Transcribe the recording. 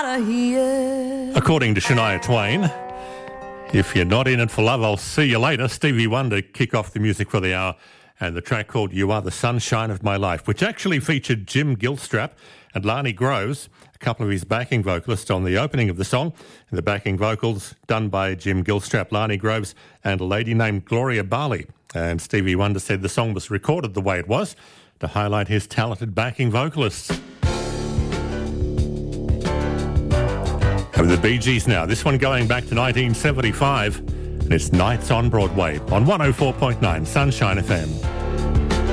According to Shania Twain, if you're not in it for love, I'll see you later. Stevie Wonder kick off the music for the hour, and the track called You Are the Sunshine of My Life, which actually featured Jim Gilstrap and Lani Groves, a couple of his backing vocalists, on the opening of the song. And the backing vocals done by Jim Gilstrap, Lani Groves, and a lady named Gloria Barley. And Stevie Wonder said the song was recorded the way it was to highlight his talented backing vocalists. Have the Bee Gees now. This one going back to 1975, and it's Nights on Broadway on 104.9 Sunshine FM.